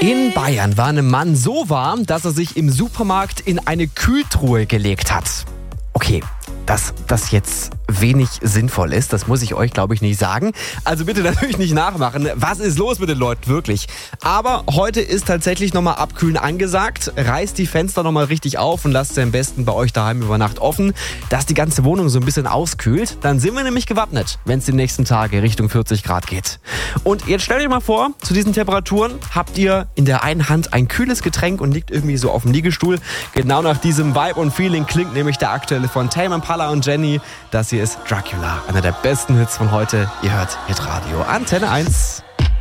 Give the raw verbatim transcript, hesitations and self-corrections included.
In Bayern war einem Mann so warm, dass er sich im Supermarkt in eine Kühltruhe gelegt hat. Okay, dass das jetzt wenig sinnvoll ist, das muss ich euch, glaube ich, nicht sagen. Also bitte natürlich nicht nachmachen. Was ist los mit den Leuten, wirklich? Aber heute ist tatsächlich nochmal Abkühlen angesagt. Reißt die Fenster nochmal richtig auf und lasst sie am besten bei euch daheim über Nacht offen, dass die ganze Wohnung so ein bisschen auskühlt. Dann sind wir nämlich gewappnet, wenn es die nächsten Tage Richtung vierzig Grad geht. Und jetzt stellt euch mal vor, zu diesen Temperaturen habt ihr in der einen Hand ein kühles Getränk und liegt irgendwie so auf dem Liegestuhl. Genau nach diesem Vibe und Feeling klingt nämlich der aktuelle von Tame Impala und Jenny. Das hier ist Dracula, einer der besten Hits von heute. Ihr hört Hitradio Antenne eins.